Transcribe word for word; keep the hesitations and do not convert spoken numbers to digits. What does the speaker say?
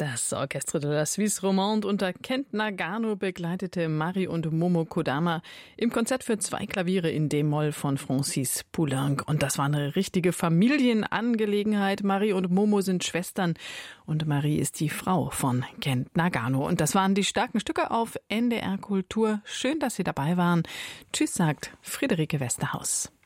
Das Orchestre de la Suisse Romande unter Kent Nagano begleitete Mari und Momo Kodama im Konzert für zwei Klaviere in D-Moll von Francis Poulenc. Und das war eine richtige Familienangelegenheit. Mari und Momo sind Schwestern und Marie ist die Frau von Kent Nagano. Und das waren die starken Stücke auf N D R Kultur. Schön, dass Sie dabei waren. Tschüss, sagt Friederike Westerhaus.